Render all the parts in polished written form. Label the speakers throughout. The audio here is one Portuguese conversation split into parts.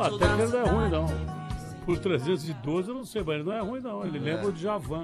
Speaker 1: Até que ele não é ruim, não. Por 312 eu não sei, mas ele não é ruim, não. Ele lembra o Djavan.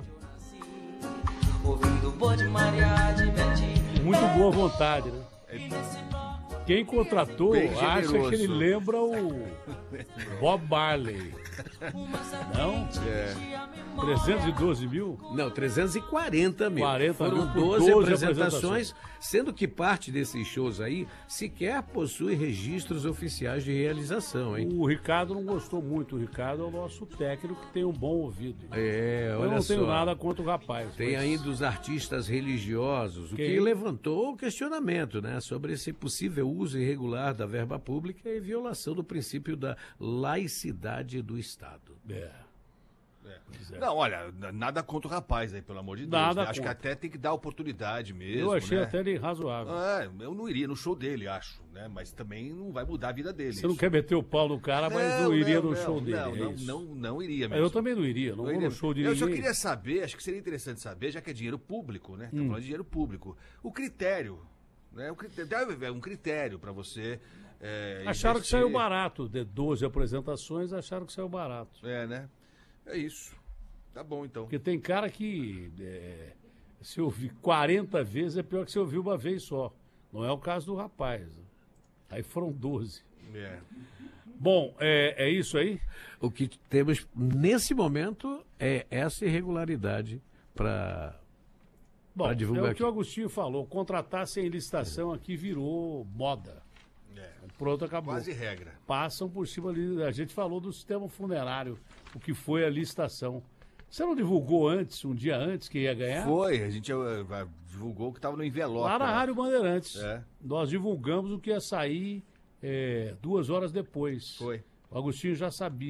Speaker 1: Com muito boa vontade, né? Quem contratou acha que ele lembra o Bob Marley. Não? 312 mil?
Speaker 2: Não, 340 mil.
Speaker 1: 40
Speaker 2: Foram
Speaker 1: mil por
Speaker 2: 12
Speaker 1: 12
Speaker 2: apresentações, sendo que parte desses shows aí sequer possui registros oficiais de realização, hein?
Speaker 1: O Ricardo não gostou muito. O Ricardo é o nosso técnico que tem um bom ouvido.
Speaker 2: Olha
Speaker 1: Eu não
Speaker 2: só.
Speaker 1: tenho nada contra o rapaz.
Speaker 2: Tem ainda os artistas religiosos, o que levantou o questionamento, né, sobre esse possível uso irregular da verba pública e violação do princípio da laicidade do Estado.
Speaker 3: Não, olha, nada contra o rapaz aí, pelo amor de Deus.
Speaker 1: Nada
Speaker 3: Né? Acho que até tem que dar oportunidade mesmo.
Speaker 1: Eu achei
Speaker 3: né?
Speaker 1: até ele razoável.
Speaker 3: Eu não iria no show dele, acho, né? Mas também não vai mudar a vida dele.
Speaker 1: Você não quer meter o pau no cara, mas não iria no show dele.
Speaker 3: Não iria mesmo.
Speaker 1: Eu também não iria, não vou no show de ninguém.
Speaker 3: Eu só queria saber, acho que seria interessante saber, já que é dinheiro público, né? Estamos falando de dinheiro público. O critério, né? Deve haver um critério para você.
Speaker 1: Acharam que saiu barato, de 12 apresentações, acharam que saiu barato.
Speaker 3: Né? É isso. Tá bom, então.
Speaker 1: Porque tem cara que se ouvir 40 vezes é pior que se ouvir uma vez só. Não é o caso do rapaz. Aí foram 12. Bom, é isso aí?
Speaker 2: O que temos nesse momento é essa irregularidade para divulgar.
Speaker 1: É o que o Agostinho falou. Contratar sem licitação aqui virou moda. Pronto, acabou.
Speaker 3: Quase regra.
Speaker 1: Passam por cima ali. A gente falou do sistema funerário, o que foi a licitação. Você não divulgou antes, um dia antes, que ia ganhar?
Speaker 3: Foi, a gente divulgou que estava no envelope.
Speaker 1: Lá na Rádio Bandeirantes. Nós divulgamos o que ia sair 2 horas depois.
Speaker 3: Foi.
Speaker 1: O Agostinho já sabia.